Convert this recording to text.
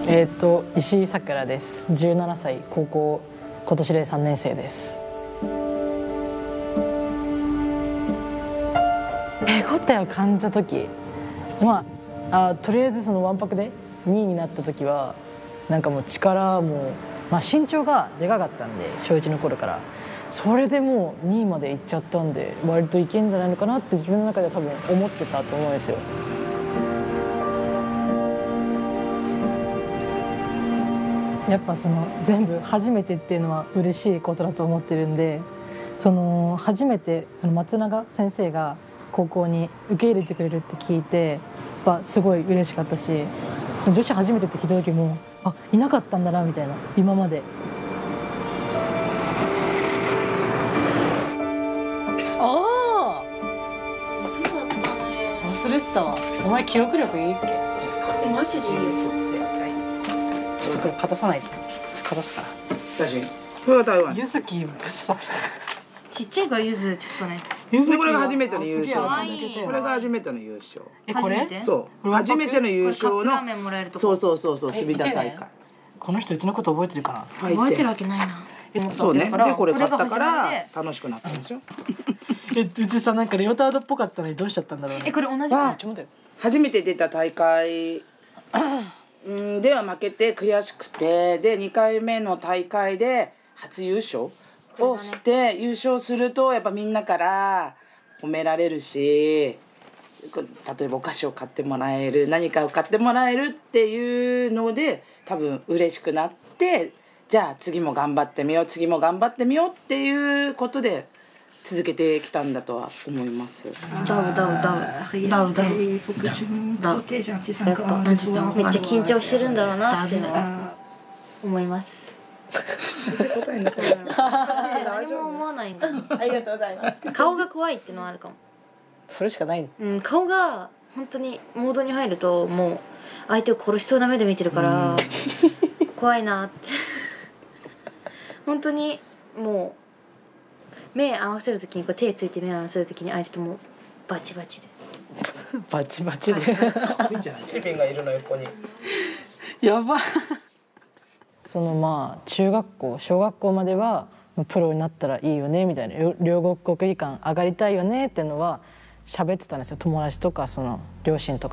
石井さくらです。17歳、高校今年で3年生です。手応えを感じた時、とりあえずそのわんぱくで2位になった時はなんかもう力も、身長がでかかったんで小1の頃からそれでもう2位まで行っちゃったんで割といけんじゃないのかなって自分の中では多分思ってたと思うんですよ。やっぱその全部初めてっていうのは嬉しいことだと思ってるんで、その初めてその松永先生が高校に受け入れてくれるって聞いてすごい嬉しかったし、女子初めてって聞いた時もいなかったんだなみたいな、今まで。忘れてたわ。お前記憶力いいっけ？ マジでいいですって。 ちょっとそれかたさないと。かたすから。 写真。これは台湾。 ゆずきぶっさ。 ちっちゃいからゆずちょっとね。 これが初めての優勝。これが初めての優勝。 これ？ そう。初めての優勝の。 ラーメンもらえるとこ。 そう隅田大会。 この人うちのこと覚えてるかな？ 覚えてるわけないな。 そうね。でこれ買ったから楽しくなったんでしょ。 うちさなんかレオタードっぽかったのにどうしちゃったんだろうね。 これ同じか。 初めて出た大会では負けて悔しくて、で2回目の大会で初優勝をして優勝するとやっぱみんなから褒められるし、例えばお菓子を買ってもらえる、何かを買ってもらえるっていうので多分嬉しくなって、じゃあ次も頑張ってみようっていうことで続けてきたんだとは思います。 ダウやっぱめっちゃ緊張してるんだろうなって思います。何も思わないんだ。 ありがとうございます。 顔が怖いってのはあるかも。 それしかない。 顔が本当にモードに入るともう相手を殺しそうな目で見てるから怖いなって本当にもう目合わせるときに手ついて目合わせるときに相手ともうバチバチでバチバチでいいんじゃない？チビンがいるの横に。 やば。その中学校小学校まではプロになったらいいよねみたいな、両国国技館上がりたいよねっていうのは喋ってたんですよ。友達とかその両親と